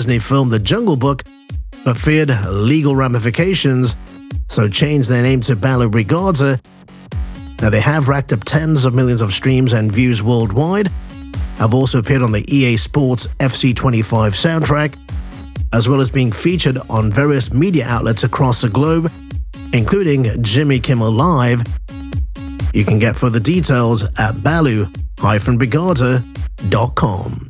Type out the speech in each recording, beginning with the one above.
Disney film The Jungle Book, but feared legal ramifications, so changed their name to Balu Brigada. Now, they have racked up tens of millions of streams and views worldwide, have also appeared on the EA Sports FC25 soundtrack, as well as being featured on various media outlets across the globe, including Jimmy Kimmel Live. You can get further details at balu-brigada.com.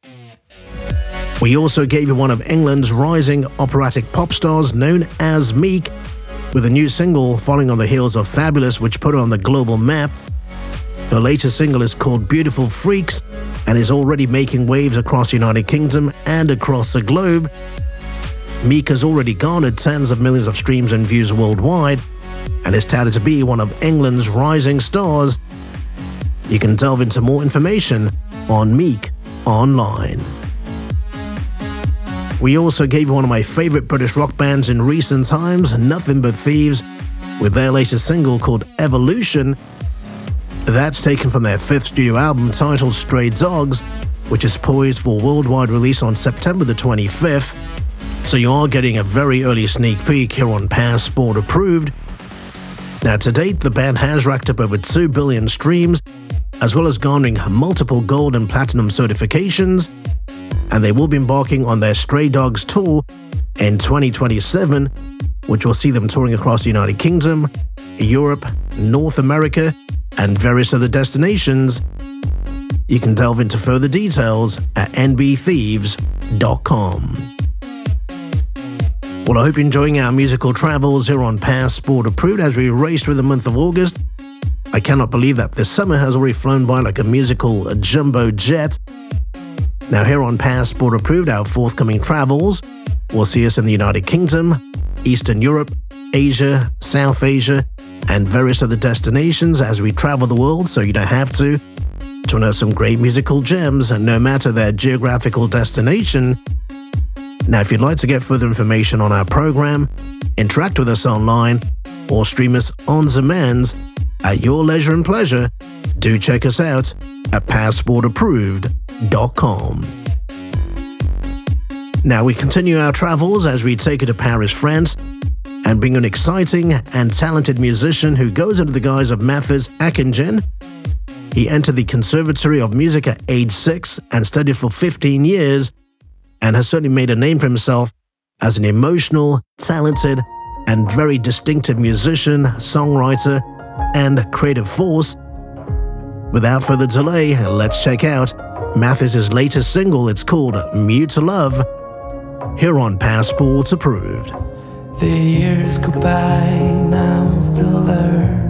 We also gave you one of England's rising operatic pop stars known as Meek, with a new single following on the heels of Fabulous, which put her on the global map. Her latest single is called Beautiful Freaks and is already making waves across the United Kingdom and across the globe. Meek has already garnered tens of millions of streams and views worldwide and is touted to be one of England's rising stars. You can delve into more information on Meek online. We also gave you one of my favorite British rock bands in recent times, Nothing But Thieves, with their latest single called Evolution. That's taken from their fifth studio album titled Stray Dogs, which is poised for worldwide release on September the 25th. So you are getting a very early sneak peek here on Passport Approved. Now, to date, the band has racked up over 2 billion streams, as well as garnering multiple gold and platinum certifications, and they will be embarking on their Stray Dogs tour in 2027, which will see them touring across the United Kingdom, Europe, North America, and various other destinations. You can delve into further details at nbthieves.com. Well, I hope you're enjoying our musical travels here on Passport Approved as we race through the month of August. I cannot believe that this summer has already flown by like a musical jumbo jet. Now, here on Passport Approved, our forthcoming travels will see us in the United Kingdom, Eastern Europe, Asia, South Asia, and various other destinations as we travel the world so you don't have to unearth some great musical gems, no matter their geographical destination. Now, if you'd like to get further information on our program, interact with us online, or stream us on demand at your leisure and pleasure, do check us out at passportapproved.com. Now, we continue our travels as we take it to Paris, France, and bring an exciting and talented musician who goes under the guise of Mathis Akingen. He entered the Conservatory of Music at age 6 and studied for 15 years, and has certainly made a name for himself as an emotional, talented, and very distinctive musician, songwriter, and creative force. Without further delay, let's check out Mathis's latest single. It's called Mute Love, here on Passport Approved. The years go by and I'm still there.